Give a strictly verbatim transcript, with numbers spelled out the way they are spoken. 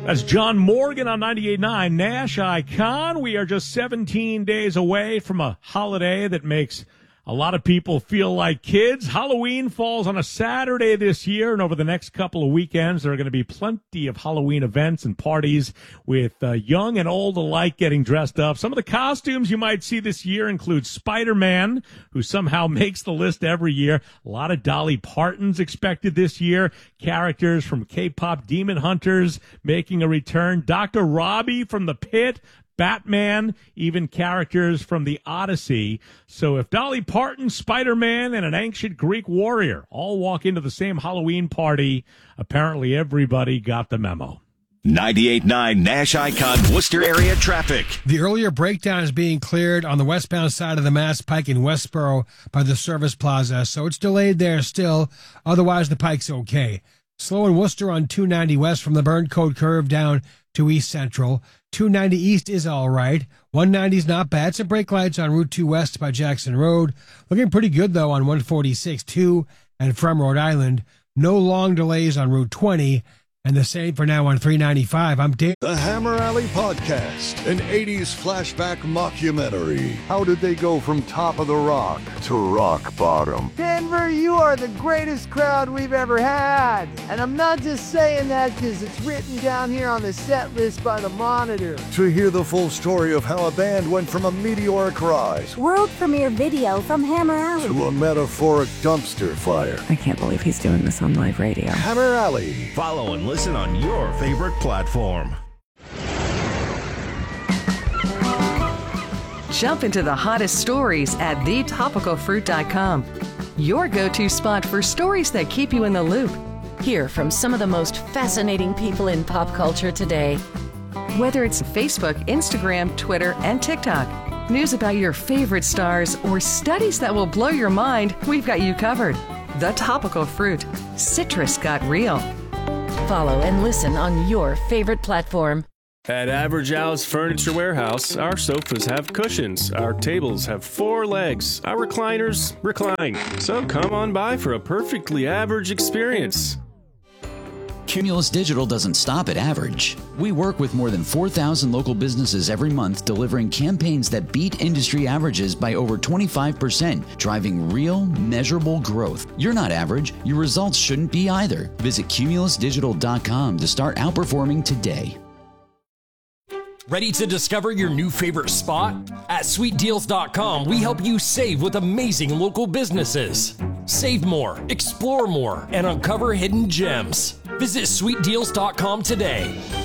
That's John Morgan on ninety-eight point nine Nash Icon. We are just seventeen days away from a holiday that makes a lot of people feel like kids. Halloween falls on a Saturday this year, and over the next couple of weekends, there are going to be plenty of Halloween events and parties with uh, young and old alike getting dressed up. Some of the costumes you might see this year include Spider-Man, who somehow makes the list every year. A lot of Dolly Partons expected this year. Characters from K-pop Demon Hunters making a return. Doctor Robbie from The Pit. Batman, even characters from the Odyssey. So if Dolly Parton, Spider-Man, and an ancient Greek warrior all walk into the same Halloween party, apparently everybody got the memo. ninety-eight point nine Nash Icon Worcester area traffic. The earlier breakdown is being cleared on the westbound side of the Mass Pike in Westboro by the Service Plaza, so it's delayed there still. Otherwise, the Pike's okay. Slow in Worcester on two ninety west from the Burn Code curve down to East Central. two ninety East is all right. one ninety is not bad. Some brake lights on Route two West by Jackson Road. Looking pretty good, though, on one forty-six to and from Rhode Island. No long delays on Route twenty. And the same for now on three ninety-five. I'm Dave. The Hammer Alley Podcast, an eighties flashback mockumentary. How did they go from top of the rock to rock bottom? Denver, you are the greatest crowd we've ever had. And I'm not just saying that because it's written down here on the set list by the Monitor. To hear the full story of how a band went from a meteoric rise, world premiere video from Hammer Alley, to a metaphoric dumpster fire. I can't believe he's doing this on live radio. Hammer Alley. Follow and listen on your favorite platform. Jump into the hottest stories at the topical fruit dot com. Your go-to spot for stories that keep you in the loop. Hear from some of the most fascinating people in pop culture today. Whether it's Facebook, Instagram, Twitter, and TikTok, news about your favorite stars, or studies that will blow your mind, we've got you covered. The Topical Fruit. Citrus got real. Follow and listen on your favorite platform. At Average Al's Furniture Warehouse, our sofas have cushions, our tables have four legs, our recliners recline. So come on by for a perfectly average experience. Cumulus Digital doesn't stop at average. We work with more than four thousand local businesses every month, delivering campaigns that beat industry averages by over twenty-five percent, driving real, measurable growth. You're not average. Your results shouldn't be either. Visit cumulus digital dot com to start outperforming today. Ready to discover your new favorite spot? At sweet deals dot com, we help you save with amazing local businesses. Save more, explore more, and uncover hidden gems. Visit sweet deals dot com today.